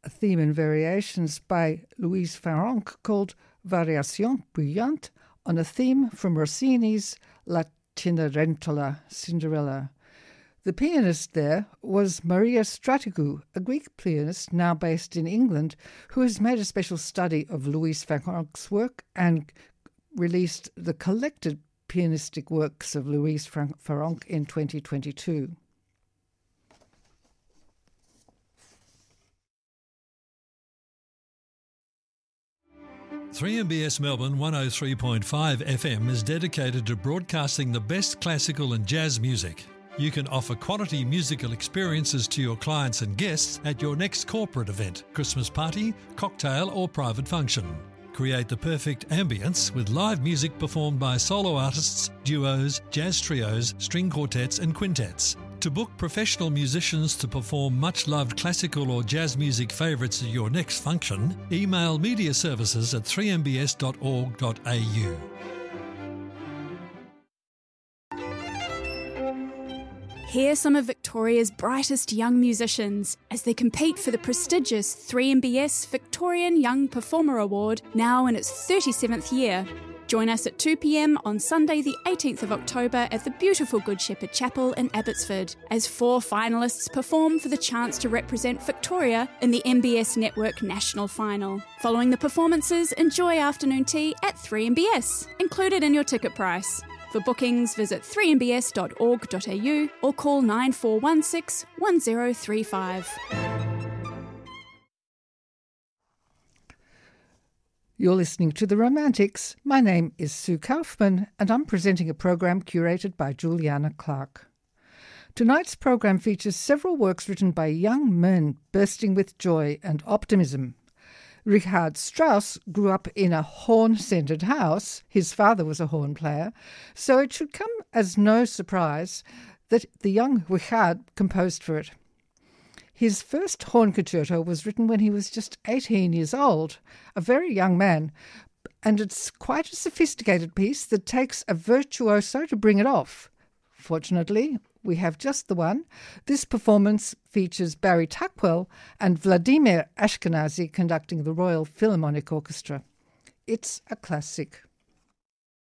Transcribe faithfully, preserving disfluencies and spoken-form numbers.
a theme and variations by Louise Farrenc called Variation Brillante on a theme from Rossini's La Cenerentola, Cinderella. The pianist there was Maria Strategou, a Greek pianist now based in England, who has made a special study of Louise Farrenc's work and released the collected pianistic works of Louise Farrenc in twenty twenty-two. three M B S Melbourne one oh three point five F M is dedicated to broadcasting the best classical and jazz music. You can offer quality musical experiences to your clients and guests at your next corporate event, Christmas party, cocktail or private function. Create the perfect ambience with live music performed by solo artists, duos, jazz trios, string quartets and quintets. To book professional musicians to perform much-loved classical or jazz music favourites at your next function, email media services at three m b s dot org dot a u. Hear some of Victoria's brightest young musicians as they compete for the prestigious three M B S Victorian Young Performer Award, now in its thirty-seventh year. Join us at two p m on Sunday the eighteenth of October at the beautiful Good Shepherd Chapel in Abbotsford as four finalists perform for the chance to represent Victoria in the M B S Network National Final. Following the performances, enjoy afternoon tea at three M B S, included in your ticket price. For bookings, visit three m b s dot org dot a u or call nine four one six, one zero three five. You're listening to The Romantics. My name is Sue Kaufman, and I'm presenting a program curated by Juliana Clark. Tonight's program features several works written by young men bursting with joy and optimism. Richard Strauss grew up in a horn-centred house. His father was a horn player, so it should come as no surprise that the young Richard composed for it. His first horn concerto was written when he was just eighteen years old, a very young man, and it's quite a sophisticated piece that takes a virtuoso to bring it off. Fortunately, we have just the one. This performance features Barry Tuckwell and Vladimir Ashkenazy conducting the Royal Philharmonic Orchestra. It's a classic.